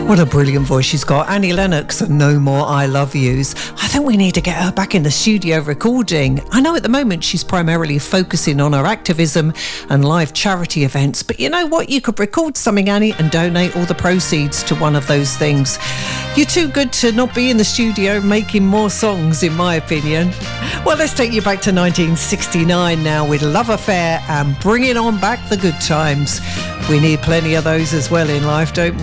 What a brilliant voice she's got. Annie Lennox and No More I Love Yous. I think we need to get her back in the studio recording. I know at the moment she's primarily focusing on her activism and live charity events, but you know what? You could record something, Annie, and donate all the proceeds to one of those things. You're too good to not be in the studio making more songs, in my opinion. Well, let's take you back to 1969 now with Love Affair and Bringing On Back the Good Times. We need plenty of those as well in life, don't we?